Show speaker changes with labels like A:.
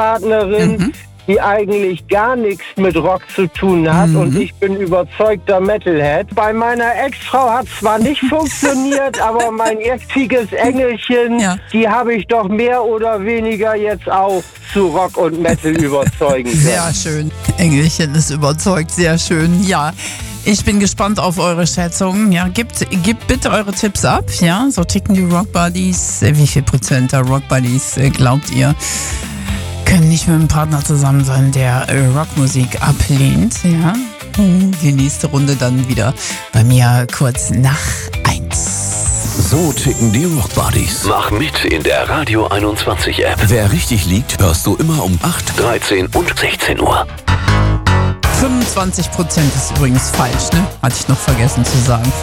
A: Partnerin, die eigentlich gar nichts mit Rock zu tun hat und ich bin überzeugter Metalhead. Bei meiner Ex-Frau hat zwar nicht funktioniert, aber mein jetziges Engelchen, die habe ich doch mehr oder weniger jetzt auch zu Rock und Metal überzeugen können.
B: Sehr schön. Engelchen ist überzeugt, sehr schön. Ja, ich bin gespannt auf eure Schätzungen. Ja, gebt bitte eure Tipps ab. Ja, so ticken die Rock Buddies. Wie viel Prozent der Rock Buddies glaubt ihr, können nicht mit einem Partner zusammen sein, der Rockmusik ablehnt? Ja, die nächste Runde dann wieder bei mir kurz nach 1.
C: So ticken die Rock Buddies. Mach mit in der Radio 21 App. Wer richtig liegt, hörst du immer um 8, 13 und 16 Uhr.
B: 25% ist übrigens falsch, ne? Hatte ich noch vergessen zu sagen.